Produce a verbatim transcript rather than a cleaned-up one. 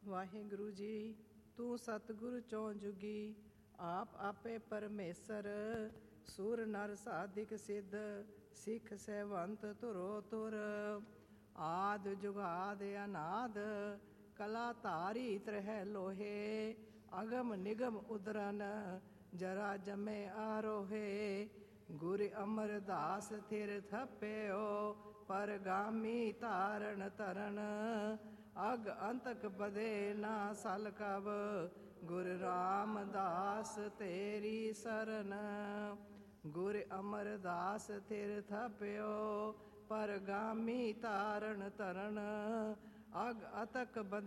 ਵਾਹਿਗੁਰੂ ਜੀ, ਤੂੰ ਸਤਿਗੁਰ ਚੌ ਜੁਗੀ, ਆਪ ਆਪੇ ਪਰਮੇਸ਼ਰ, ਸੁਰ ਨਰ ਸਾਧਿਕ ਸਿੱਧ, ਸਿੱਖ ਸਹਿਵੰਤ ਧੁਰੋ ਧੁਰ। ਆਦ ਜੁਗਾਦ ਅਨਾਦ, ਕਲਾ ਧਾਰੀ ਤਰਹਿ ਲੋਹੇ, ਅਗਮ ਨਿਗਮ ਉਦਰਨ, ਜਰਾ ਜਮੇ ਆਰੋਹੇ। ਗੁਰ ਅਮਰਦਾਸ ਥਿਰ ਥਪਿਓ, ਪਰਗਾਮੀ ਧਾਰਨ ਤਰਨ, ਅਗ ਅੰਤਕ ਬਦੇ ਨਾ ਸਲ ਕਬ, ਗੁਰ ਰਾਮਦਾਸ ਤੇਰੀ ਸਰਨ। ਗੁਰ ਅਮਰਦਾਸ ਥਿਰ ਥਪਿਓ, ਪਰਗਾਮੀ ਧਾਰਨ ਤਰਨ, ਅਗ ਅਤਕ